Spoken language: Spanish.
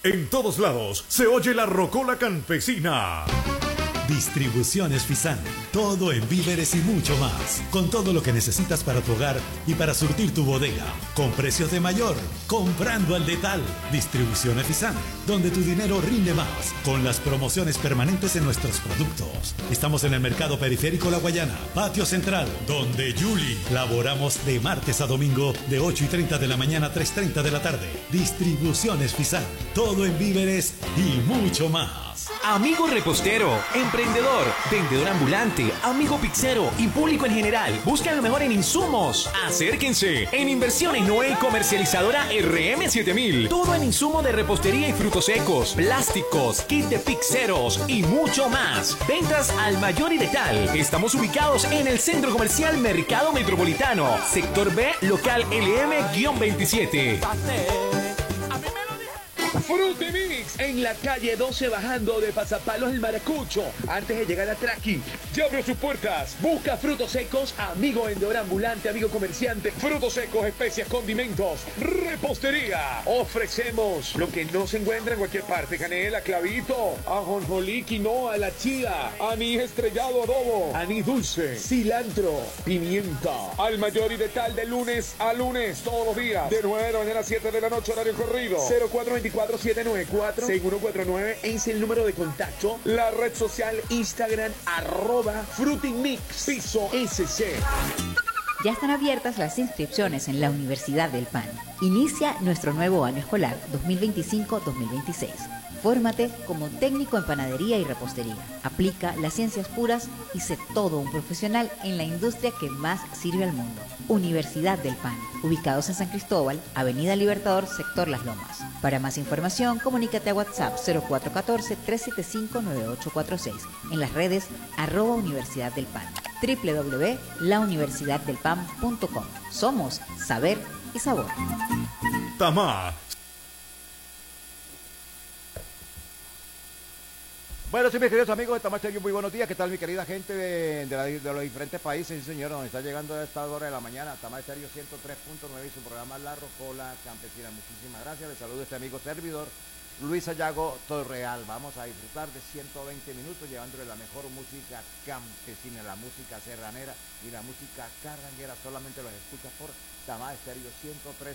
En todos lados se oye la rocola campesina. Distribuciones Fisan, todo en víveres y mucho más, con todo lo que necesitas para tu hogar y para surtir tu bodega, con precios de mayor, comprando al letal. Distribuciones Fisan, donde tu dinero rinde más, con las promociones permanentes en nuestros productos. Estamos en el Mercado Periférico La Guayana, Patio Central, donde Yuli laboramos de martes a domingo de 8:30 de la mañana a 3:30 de la tarde. Distribuciones Fisan, todo en víveres y mucho más. Amigo repostero, emprendedor, vendedor ambulante, amigo pizzero y público en general, buscan lo mejor en insumos. Acérquense. En Inversiones Noé, comercializadora RM7000. Todo en insumo de repostería y frutos secos, plásticos, kit de pizzeros y mucho más. Ventas al mayor y letal. Estamos ubicados en el Centro Comercial Mercado Metropolitano, Sector B, local LM-27. Frutimix en la calle 12 bajando de Pasapalos el Maracucho antes de llegar a Traqui. Ya abrió sus puertas. Busca frutos secos, amigo vendedor ambulante, amigo comerciante. Frutos secos, especias, condimentos, repostería. Ofrecemos lo que no se encuentra en cualquier parte: canela, clavito, ajonjolí, quinoa, la chía, anís estrellado, adobo, anís dulce, cilantro, pimienta. Al mayor y letal de lunes a lunes, todos los días, de 9 de la mañana a 7 de la noche, horario corrido. 0424-794-6149 es el número de contacto. La red social Instagram @Frutimix Piso SC. Ya están abiertas las inscripciones en la Universidad del Pan. Inicia nuestro nuevo año escolar 2025-2026. Fórmate como técnico en panadería y repostería. Aplica las ciencias puras y sé todo un profesional en la industria que más sirve al mundo. Universidad del Pan, ubicados en San Cristóbal, Avenida Libertador, sector Las Lomas. Para más información, comunícate a WhatsApp 0414-375-9846. En las redes @Universidad del Pan. www.launiversidaddelpan.com. Somos saber y sabor. Tamá. Bueno, sí, mis queridos amigos de Tamá Estéreo, muy buenos días. ¿Qué tal, mi querida gente de los diferentes países? Sí, señor, nos está llegando a esta hora de la mañana. Tamá Estéreo 103.9 y su programa La Rocola Campesina. Muchísimas gracias. Les saludo a este amigo servidor, Luis Sayago Torreal. Vamos a disfrutar de 120 minutos llevándole la mejor música campesina, la música serranera y la música carranguera. Solamente los escuchas por Tamá Estéreo